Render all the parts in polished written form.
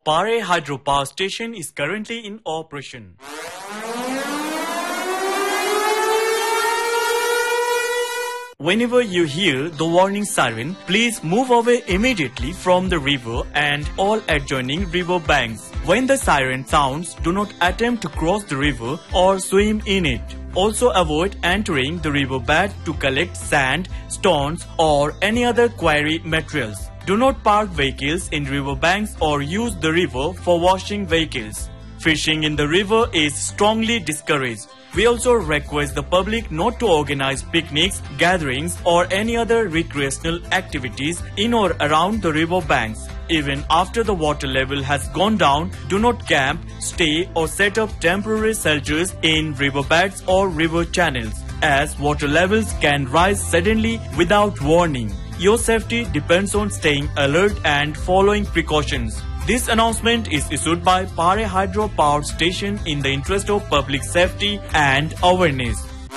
Pare Hydropower Station is currently in operation. Whenever you hear the warning siren, please move away immediately from the river and all adjoining river banks. When the siren sounds, do not attempt to cross the river or swim in it. Also avoid entering the riverbed to collect sand, stones or any other quarry materials. Do not park vehicles in riverbanks or use the river for washing vehicles. Fishing in the river is strongly discouraged. We also request the public not to organize picnics, gatherings or any other recreational activities in or around the river banks. Even after the water level has gone down, do not camp, stay or set up temporary shelters in riverbeds or river channels, as water levels can rise suddenly without warning. Your safety depends on staying alert and following precautions. This announcement is issued by Pare Hydro Power Station in the interest of public safety and awareness.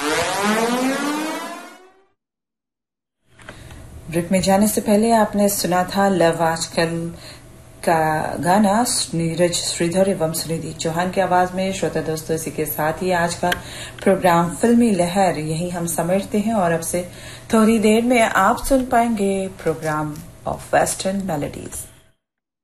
Break में जाने से पहले आपने सुना था love आजकल का गाना नीरज श्रीधर एवं सुनिधि चौहान की आवाज में। श्रोता दोस्तों, इसी के साथ ही आज का प्रोग्राम फिल्मी लहर यही हम समेटते हैं और अब से थोड़ी देर में आप सुन पाएंगे प्रोग्राम ऑफ वेस्टर्न मेलोडीज।